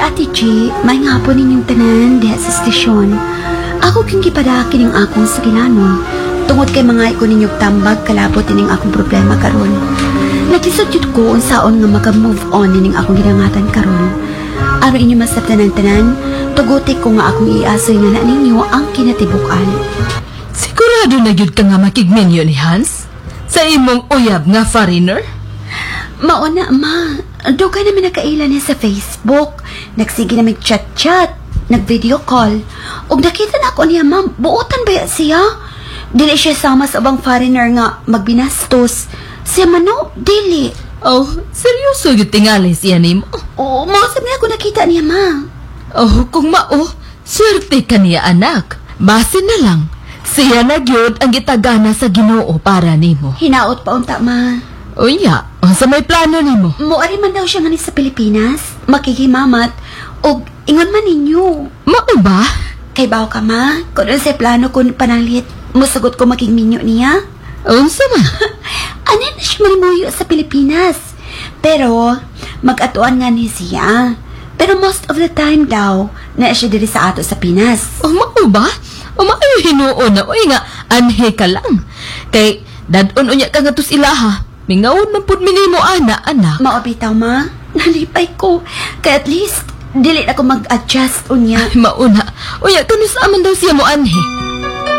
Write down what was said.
Ate G, may nga po ninyong tanan diha sa stasyon. Ako king gipadaki ning akong sagilanon. Tungod kay mga iko ninyong tambag kalabot ning akong problema karon. Naglisod yun ko unsaon nga maka-move on ning akong ginangatan karon. Ano inyo masabtan ng tanan, tugutik ko nga akong iasoy nga na ninyo ang kinatibukan. Sigurado na yun ka nga makigminyo ni Hans? Sa imong uyab nga foreigner? Mauna, ma. Dugay namin nakaila niya sa Facebook. Nagsige na mag-chat-chat, nag-video call. Ug nakita na ako niya, ma'am, buotan ba siya? Dili siya sama sa ubang foreigner nga magbinastos. Siya mano, dili. Oh, seryoso yung tingali siya ni mo? Oo, mausap niya ako nakita niya, ma. Oh, kung mao, swerte ka niya, anak. Base na lang. Siya na gyud ang gitagana sa Ginoo para nimo. Hinaot pa unta, ma. Unya, sa may plano nimo? Muari man daw siya nga ni sa Pilipinas. Makikimamat. O ingon man ninyo. Mao ba? Kay baw ka, ma. Kung sa plano ko pananglit, musagot ko makigminyo niya. Unsa man? Anin na siya manimuyo sa Pilipinas. Pero, mag-atuan nga ni siya. Pero most of the time daw, na siya diri sa ato sa Pinas. Oh, mao ba? O maayo hinuon na. Uy nga, anhe ka lang. Kay, dadon unya ka nga tus ilaha. Mingawon man pud minimo ana, anak. Maobitaw, ma. Nalipay ko. Kaya at least, dili na ko mag-adjust unya. Ay, mauna. Uya, kanus aman daw siya mo anhe.